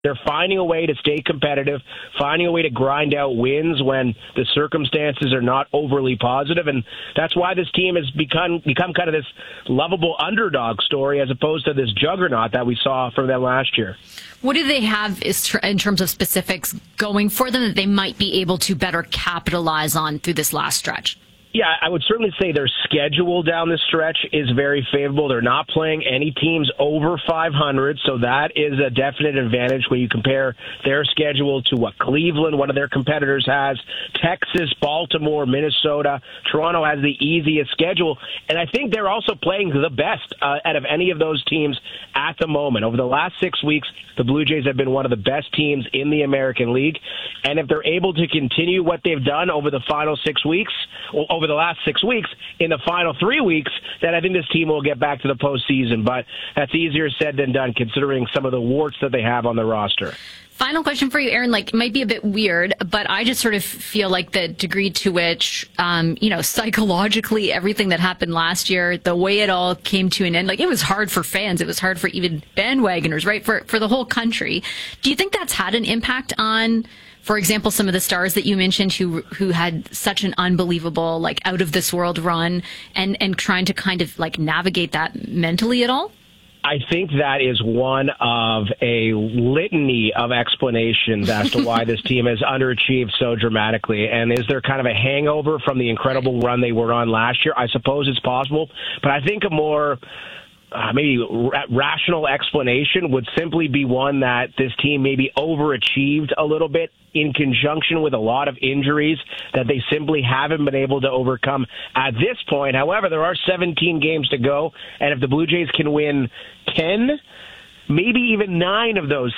They're finding a way to stay competitive, finding a way to grind out wins when the circumstances are not overly positive, and that's why this team has become kind of this lovable underdog story as opposed to this juggernaut that we saw from them last year. What do they have in terms of specifics going for them that they might be able to better capitalize on through this last stretch? Yeah, I would certainly say their schedule down the stretch is very favorable. They're not playing any teams over 500, so that is a definite advantage when you compare their schedule to what Cleveland, one of their competitors, has. Texas, Baltimore, Minnesota. Toronto has the easiest schedule, and I think they're also playing the best out of any of those teams at the moment. Over the last 6 weeks, the Blue Jays have been one of the best teams in the American League, and if they're able to continue what they've done over the final 6 weeks, over the last 6 weeks, in the final 3 weeks, then I think this team will get back to the postseason. But that's easier said than done, considering some of the warts that they have on the roster. Final question for you, Aaron. It might be a bit weird, but I just sort of feel like the degree to which, psychologically, everything that happened last year, the way it all came to an end, it was hard for fans. It was hard for even bandwagoners, right? For the whole country. Do you think that's had an impact on, for example, some of the stars that you mentioned who had such an unbelievable, out of this world run and trying to kind of navigate that mentally at all? I think that is one of a litany of explanations as to why this team has underachieved so dramatically. And is there kind of a hangover from the incredible run they were on last year? I suppose it's possible. But I think a more maybe rational explanation would simply be one that this team maybe overachieved a little bit in conjunction with a lot of injuries that they simply haven't been able to overcome at this point. However, there are 17 games to go, and if the Blue Jays can win 10, maybe even 9 of those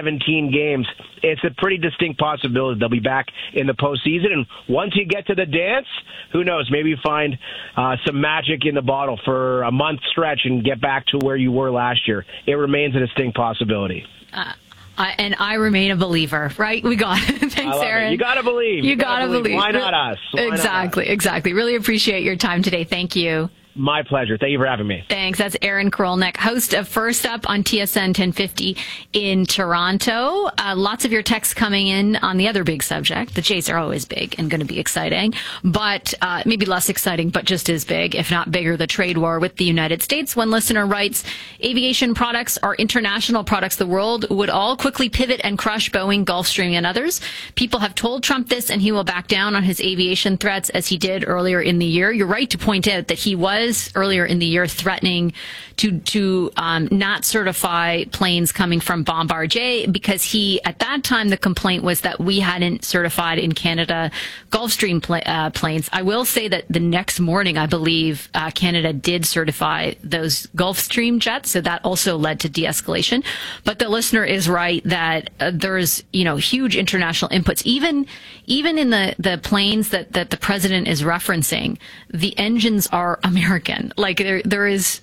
17 games, it's a pretty distinct possibility they'll be back in the postseason. And once you get to the dance, who knows, maybe you find some magic in the bottle for a month stretch and get back to where you were last year. It remains a distinct possibility. And I remain a believer, right? We got it. Thanks, Aaron. You got to believe. You got to believe. Why not us? Exactly. Really appreciate your time today. Thank you. My pleasure. Thank you for having me. Thanks. That's Aaron Korolnek, host of First Up on TSN 1050 in Toronto. Lots of your texts coming in on the other big subject. The Jays are always big and going to be exciting, but maybe less exciting, but just as big, if not bigger, the trade war with the United States. One listener writes, aviation products are international products. The world would all quickly pivot and crush Boeing, Gulfstream, and others. People have told Trump this, and he will back down on his aviation threats as he did earlier in the year. You're right to point out that he was earlier in the year threatening to not certify planes coming from Bombardier because he, at that time, the complaint was that we hadn't certified in Canada Gulfstream planes. I will say that the next morning, I believe, Canada did certify those Gulfstream jets, so that also led to de-escalation. But the listener is right that there's, huge international inputs. Even in the planes that the president is referencing, the engines are American. There is,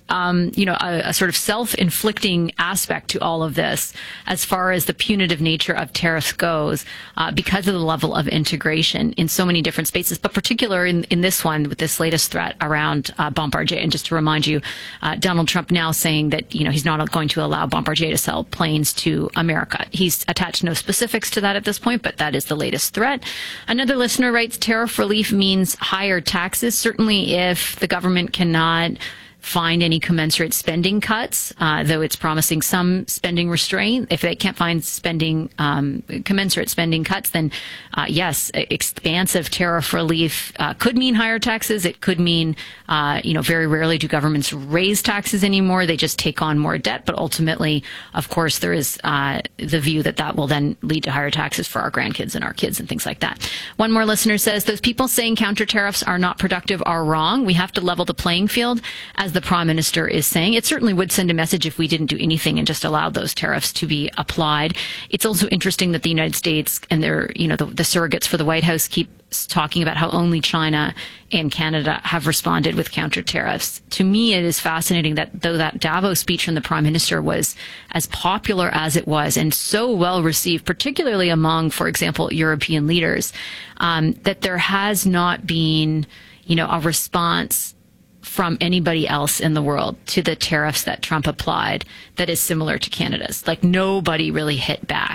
a sort of self-inflicting aspect to all of this as far as the punitive nature of tariffs goes, because of the level of integration in so many different spaces, but particularly in this one with this latest threat around Bombardier. And just to remind you, Donald Trump now saying that, he's not going to allow Bombardier to sell planes to America. He's attached no specifics to that at this point, but that is the latest threat. Another listener writes, tariff relief means higher taxes. Certainly if the government cannot find any commensurate spending cuts, though it's promising some spending restraint. If they can't find commensurate spending cuts, then yes, expansive tariff relief could mean higher taxes. It could mean, very rarely do governments raise taxes anymore. They just take on more debt. But ultimately, of course, there is the view that will then lead to higher taxes for our grandkids and our kids and things like that. One more listener says, those people saying counter tariffs are not productive are wrong. We have to level the playing field, as the Prime Minister is saying. It certainly would send a message if we didn't do anything and just allowed those tariffs to be applied. It's also interesting that the United States and their, the surrogates for the White House keep talking about how only China and Canada have responded with counter tariffs. To me, it is fascinating that though that Davos speech from the Prime Minister was as popular as it was and so well received, particularly among, for example, European leaders, that there has not been, a response from anybody else in the world to the tariffs that Trump applied that is similar to Canada's. Like, nobody really hit back.